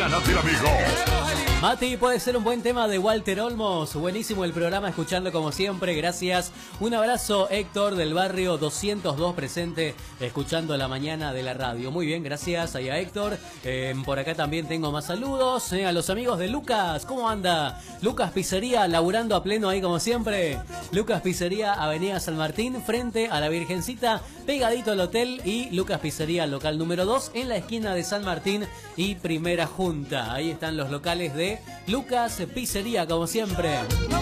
Ganate el amigo. Mati, puede ser un buen tema de Walter Olmos. Buenísimo el programa, escuchando como siempre, gracias. Un abrazo, Héctor, del barrio 202, presente, escuchando la mañana de la radio. Muy bien, gracias ahí a Héctor. Por acá también tengo más saludos a los amigos de Lucas. ¿Cómo anda? Lucas Pizzería, laburando a pleno ahí como siempre. Lucas Pizzería, Avenida San Martín, frente a la Virgencita, pegadito al hotel. Y Lucas Pizzería, local número 2, en la esquina de San Martín y Primera Junta. Ahí están los locales de Lucas Pizzería, como siempre.